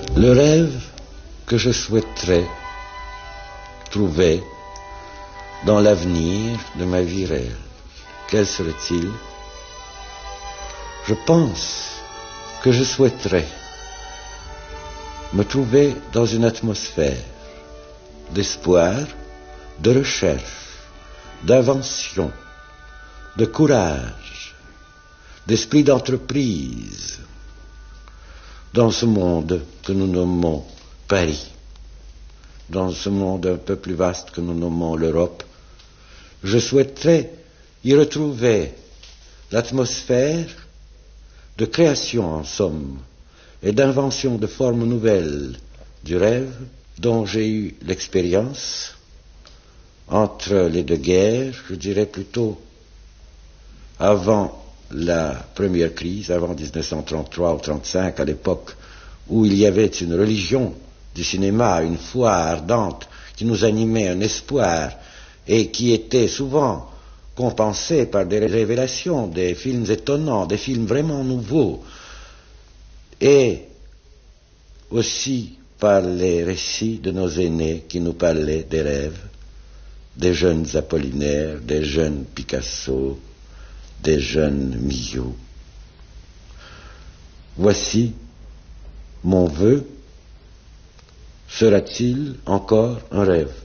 Le rêve que je souhaiterais trouver dans l'avenir de ma vie réelle, quel serait-il? Je pense que je souhaiterais me trouver dans une atmosphère d'espoir, de recherche, d'invention, de courage, d'esprit d'entreprise, dans ce monde que nous nommons Paris, dans ce monde un peu plus vaste que nous nommons l'Europe. Je souhaiterais y retrouver l'atmosphère de création, en somme, et d'invention de formes nouvelles du rêve dont j'ai eu l'expérience entre les deux guerres, je dirais plutôt avant la première crise, avant 1933 ou 1935, à l'époque où il y avait une religion du cinéma, une foi ardente qui nous animait, un espoir, et qui était souvent compensée par des révélations, des films étonnants, des films vraiment nouveaux, et aussi par les récits de nos aînés qui nous parlaient des rêves, des jeunes Apollinaire, des jeunes Picasso, des jeunes Millau. Voici mon vœu. Sera-t-il encore un rêve perdu ?